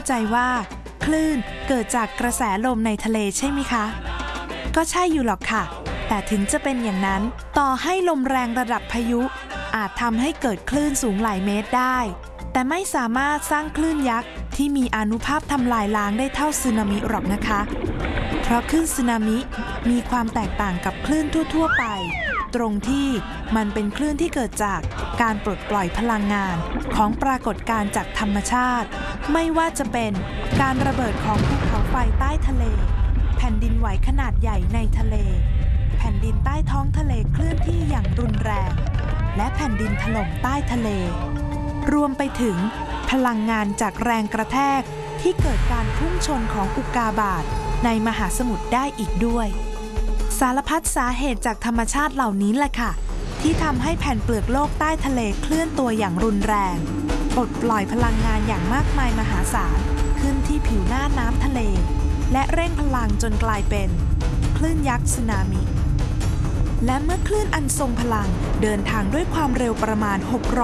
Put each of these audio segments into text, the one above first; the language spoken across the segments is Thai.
ใจว่าคลื่นเกิดจากกระแสลมในทะเลใช่ไหมคะก็ใช่อยู่หรอกค่ะแต่ถึงจะเป็นอย่างนั้นต่อให้ลมแรงระดับพายุอาจทำให้เกิดคลื่นสูงหลายเมตรได้แต่ไม่สามารถสร้างคลื่นยักษ์ที่มีอานุภาพทำลายล้างได้เท่าสึนามิหรอกนะคะเพราะคลื่นสึนามิมีความแตกต่างกับคลื่นทั่วๆไปตรงที่มันเป็นคลื่นที่เกิดจากการปลดปล่อยพลังงานของปรากฏการณ์จากธรรมชาติไม่ว่าจะเป็นการระเบิดของภูเขาไฟใต้ทะเลแผ่นดินไหวขนาดใหญ่ในทะเลแผ่นดินใต้ท้องทะเลเคลื่อนที่อย่างรุนแรงและแผ่นดินถล่มใต้ทะเลรวมไปถึงพลังงานจากแรงกระแทกที่เกิดการพุ่งชนของอุกกาบาตในมหาสมุทรได้อีกด้วยสารพัดสาเหตุจากธรรมชาติเหล่านี้แหละค่ะที่ทำให้แผ่นเปลือกโลกใต้ทะเลเคลื่อนตัวอย่างรุนแรงปลดปล่อยพลังงานอย่างมากมายมหาศาลขึ้นที่ผิวหน้าน้ำทะเลและเร่งพลังจนกลายเป็นคลื่นยักษ์สึนามิและเมื่อคลื่นอันทรงพลังเดินทางด้วยความเร็วประมาณ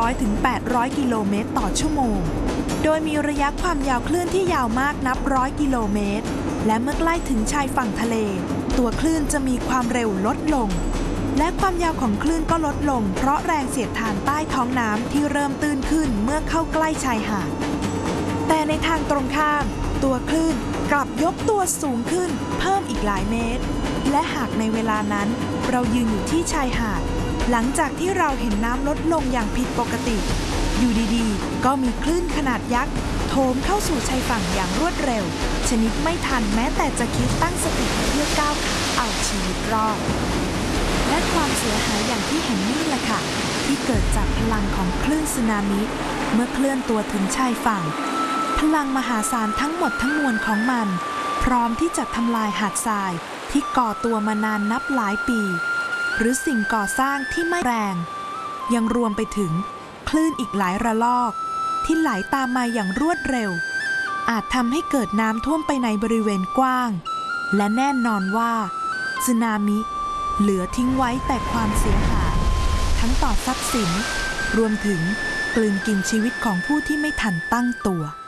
600-800 กิโลเมตรต่อชั่วโมงโดยมีระยะความยาวคลื่นที่ยาวมากนับร้อยกิโลเมตรและเมื่อใกล้ถึงชายฝั่งทะเลตัวคลื่นจะมีความเร็วลดลงและความยาวของคลื่นก็ลดลงเพราะแรงเสียดทานใต้ท้องน้ำที่เริ่มตื้นขึ้นเมื่อเข้าใกล้ชายหาดแต่ในทางตรงข้ามตัวคลื่นกลับยกตัวสูงขึ้นเพิ่มอีกหลายเมตรและหากในเวลานั้นเรายืนอยู่ที่ชายหาดหลังจากที่เราเห็นน้ำลดลงอย่างผิดปกติอยู่ดีๆก็มีคลื่นขนาดยักษ์โถมเข้าสู่ชายฝั่งอย่างรวดเร็วชนิดไม่ทันแม้แต่จะคิดตั้งสติเพื่อก้าวขาเอาชีวิตรอดและความเสียหายอย่างที่เห็นนี่แหละค่ะที่เกิดจากพลังของคลื่นสึนามิเมื่อเคลื่อนตัวถึงชายฝั่งพลังมหาศาลทั้งหมดทั้งมวลของมันพร้อมที่จะทำลายหาดทรายที่ก่อตัวมานานนับหลายปีหรือสิ่งก่อสร้างที่ไม่แรงยังรวมไปถึงคลื่นอีกหลายระลอกที่ไหลตามมาอย่างรวดเร็วอาจทำให้เกิดน้ำท่วมไปในบริเวณกว้างและแน่นอนว่าสึนามิเหลือทิ้งไว้แต่ความเสียหายทั้งต่อทรัพย์สินรวมถึงกลืนกินชีวิตของผู้ที่ไม่ทันตั้งตัว